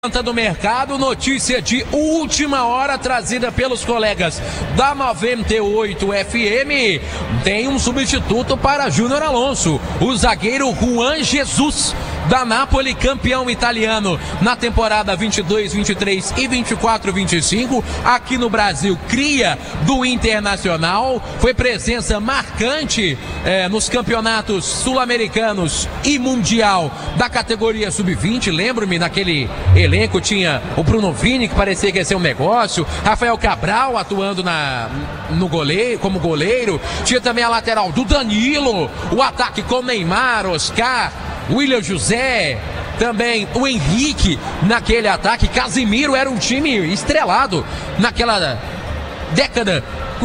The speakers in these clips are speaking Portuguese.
Do mercado, notícia de última hora trazida pelos colegas da 98 FM. Tem um substituto para Júnior Alonso, o zagueiro Juan Jesus, da Napoli, campeão italiano na temporada 22-23 e 24-25, aqui no Brasil, cria do Internacional, foi presença marcante nos campeonatos sul-americanos e mundial da categoria sub-20. Lembro-me naquele elenco tinha o Bruno Vini, que parecia que ia ser um negócio, Rafael Cabral atuando no goleiro, como goleiro, tinha também a lateral do Danilo, o ataque com Neymar, Oscar, William José, também o Henrique naquele ataque. Casimiro era um time estrelado naquela década,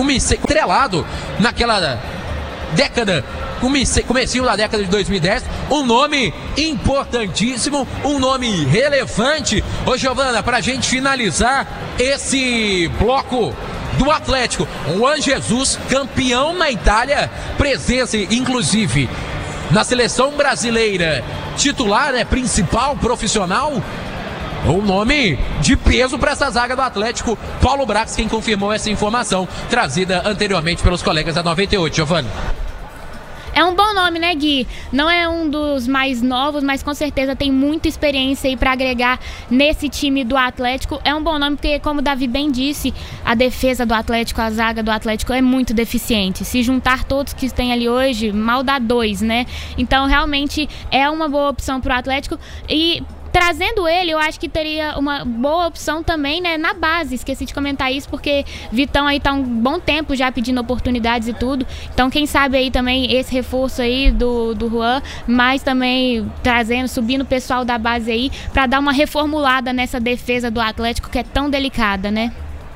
comecinho da década de 2010, um nome importantíssimo, um nome relevante. Ô Giovana, pra gente finalizar esse bloco do Atlético, Juan Jesus, campeão na Itália, presença inclusive na seleção brasileira, titular, principal, profissional, um nome de peso para essa zaga do Atlético. Paulo Brax, quem confirmou essa informação trazida anteriormente pelos colegas da 98, Giovana. É um bom nome, né, Gui? Não é um dos mais novos, mas com certeza tem muita experiência aí para agregar nesse time do Atlético. É um bom nome porque, como o Davi bem disse, a defesa do Atlético, a zaga do Atlético é muito deficiente. Se juntar todos que tem ali hoje, mal dá 2, né? Então, realmente é uma boa opção para o Atlético. E trazendo ele, eu acho que teria uma boa opção também, né, na base. Esqueci de comentar isso, porque Vitão aí tá um bom tempo já pedindo oportunidades e tudo. Então, quem sabe aí também esse reforço aí do Juan, mas também subindo o pessoal da base aí, para dar uma reformulada nessa defesa do Atlético, que é tão delicada, né?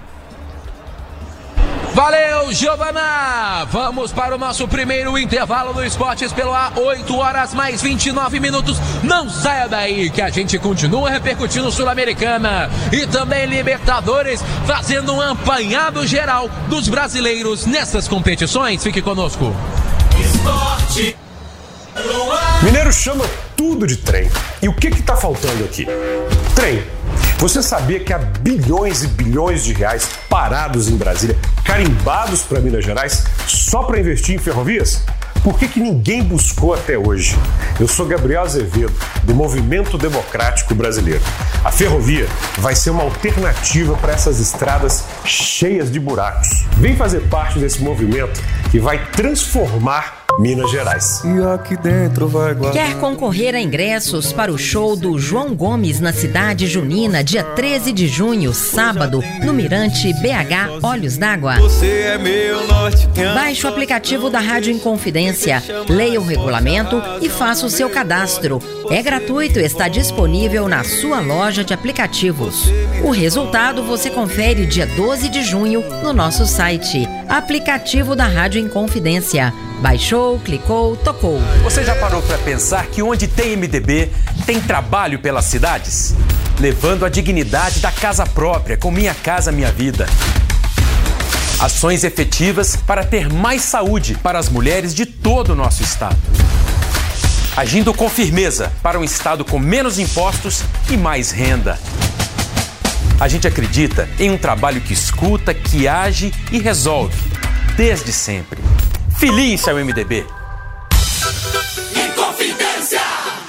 Valeu, Giovana! Vamos para o nosso primeiro intervalo do Esportes pelo ar, 8 horas mais 29 minutos. Não saia daí que a gente continua repercutindo Sul-Americana e também Libertadores, fazendo um apanhado geral dos brasileiros nessas competições. Fique conosco. Esporte. Mineiro chama tudo de trem. E o que tá faltando aqui? Trem. Você sabia que há bilhões e bilhões de reais parados em Brasília, carimbados para Minas Gerais, só para investir em ferrovias? Por que ninguém buscou até hoje? Eu sou Gabriel Azevedo, do Movimento Democrático Brasileiro. A ferrovia vai ser uma alternativa para essas estradas cheias de buracos. Vem fazer parte desse movimento que vai transformar Minas Gerais. E aqui dentro vai guardar. Quer concorrer a ingressos para o show do João Gomes na Cidade Junina, dia 13 de junho, sábado, no Mirante BH Olhos d'Água? Você é meu norte. Baixe o aplicativo da Rádio Inconfidência, leia o regulamento e faça o seu cadastro. É gratuito e está disponível na sua loja de aplicativos. O resultado você confere dia 12 de junho no nosso site. Aplicativo da Rádio Inconfidência. Baixou, clicou, tocou. Você já parou para pensar que onde tem MDB, tem trabalho pelas cidades? Levando a dignidade da casa própria com Minha Casa Minha Vida. Ações efetivas para ter mais saúde para as mulheres de todo o nosso estado. Agindo com firmeza para um estado com menos impostos e mais renda. A gente acredita em um trabalho que escuta, que age e resolve, desde sempre. Filie-se ao MDB. Inconfidência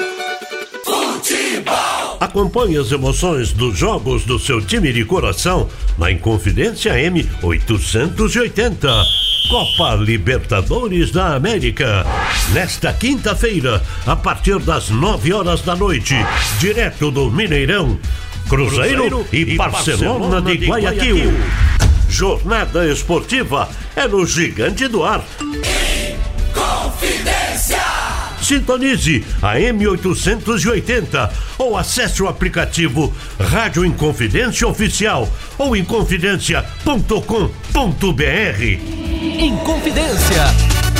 Futebol. Acompanhe as emoções dos jogos do seu time de coração na Inconfidência M880. Copa Libertadores da América. Nesta quinta-feira, a partir das 9 horas da noite, direto do Mineirão, Cruzeiro e Barcelona de Guayaquil. Jornada esportiva é no Gigante do Ar. Inconfidência. Sintonize a M880 ou acesse o aplicativo Rádio Inconfidência Oficial ou inconfidencia.com.br. Inconfidência.